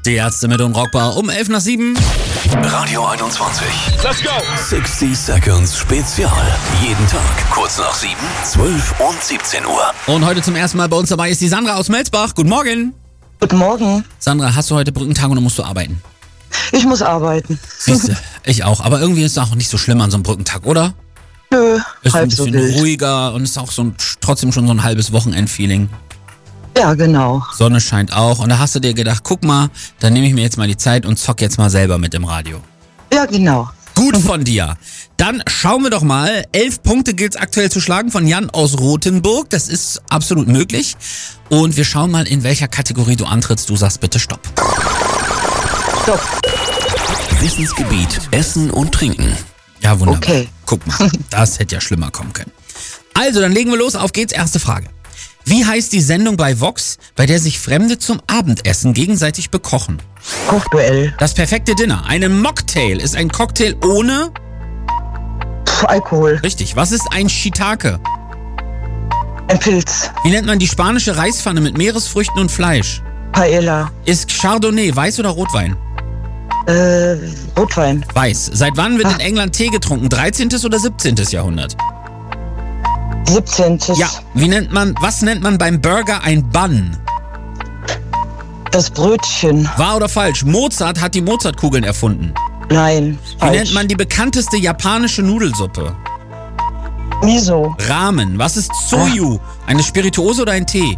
Die Ärzte mit Unrockbar um 11:07. Radio 21. Let's go! 60 Seconds Spezial. Jeden Tag kurz nach 7, 12 und 17 Uhr. Und heute zum ersten Mal bei uns dabei ist die Sandra aus Melsbach. Guten Morgen. Guten Morgen. Sandra, hast du heute Brückentag oder musst du arbeiten? Ich muss arbeiten. Siehste, ich auch. Aber irgendwie ist es auch nicht so schlimm an so einem Brückentag, oder? Nö, Ist ein halb so bisschen wild. ruhiger und ist auch trotzdem schon so ein halbes Wochenendfeeling. Ja, genau. Sonne scheint auch. Und da hast du dir gedacht, guck mal, dann nehme ich mir jetzt mal die Zeit und zock jetzt mal selber mit dem Radio. Ja, genau. Gut von dir. Dann schauen wir doch mal. 11 Punkte gilt es aktuell zu schlagen von Jan aus Rothenburg. Das ist absolut möglich. Und wir schauen mal, in welcher Kategorie du antrittst. Du sagst bitte Stopp. Stopp. Wissensgebiet Essen und Trinken. Ja, wunderbar. Okay. Guck mal, das hätte ja schlimmer kommen können. Also, dann legen wir los. Auf geht's. Erste Frage. Wie heißt die Sendung bei Vox, bei der sich Fremde zum Abendessen gegenseitig bekochen? Kochduell. Das perfekte Dinner. Ein Mocktail ist ein Cocktail ohne... Alkohol. Richtig. Was ist ein Shiitake? Ein Pilz. Wie nennt man die spanische Reispfanne mit Meeresfrüchten und Fleisch? Paella. Ist Chardonnay Weiß oder Rotwein? Rotwein. Weiß. Seit wann wird in England Tee getrunken? 13. oder 17. Jahrhundert? 17. Ja. Was nennt man beim Burger ein Bun? Das Brötchen. Wahr oder falsch? Mozart hat die Mozartkugeln erfunden. Nein. Wie Falsch. nennt man die bekannteste japanische Nudelsuppe? Miso. Ramen. Was ist Soju? Eine Spirituose oder ein Tee?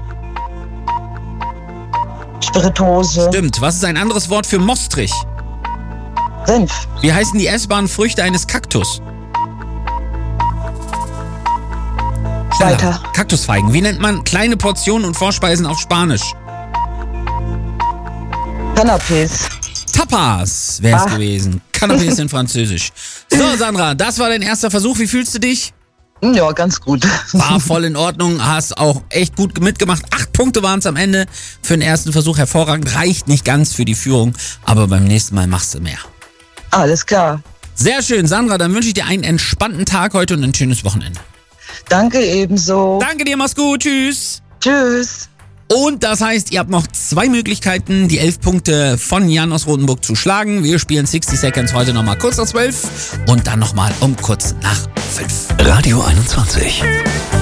Spirituose. Stimmt. Was ist ein anderes Wort für Mostrich? Senf. Wie heißen die essbaren Früchte eines Kaktus? Schneller. Weiter. Kaktusfeigen. Wie nennt man kleine Portionen und Vorspeisen auf Spanisch? Canapés. Tapas wäre es gewesen. Canapés in Französisch. So, Sandra, das war dein erster Versuch. Wie fühlst du dich? Ja, ganz gut. War voll in Ordnung, hast auch echt gut mitgemacht. 8 Punkte waren es am Ende für den ersten Versuch. Hervorragend, reicht nicht ganz für die Führung, aber beim nächsten Mal machst du mehr. Alles klar. Sehr schön, Sandra, dann wünsche ich dir einen entspannten Tag heute und ein schönes Wochenende. Danke ebenso. Danke dir, mach's gut, tschüss. Tschüss. Und das heißt, ihr habt noch 2 Möglichkeiten, die 11 Punkte von Jan aus Rothenburg zu schlagen. Wir spielen 60 Seconds heute nochmal kurz nach 12 und dann nochmal um kurz nach 5. Radio 21.